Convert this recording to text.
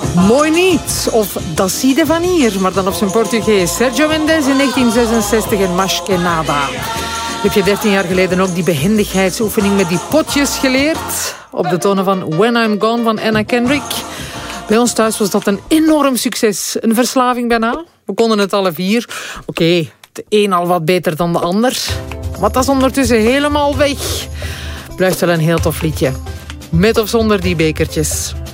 Mooi niet, of Daci de Vanir, maar dan op zijn Portugees. Sergio Mendes in 1966 en Mas que Nada. Heb je 13 jaar geleden ook die behendigheidsoefening met die potjes geleerd? Op de tonen van When I'm Gone van Anna Kendrick. Bij ons thuis was dat een enorm succes. Een verslaving bijna. We konden het alle 4. Oké, de een al wat beter dan de ander. Maar dat is ondertussen helemaal weg. Blijft wel een heel tof liedje. Met of zonder die bekertjes.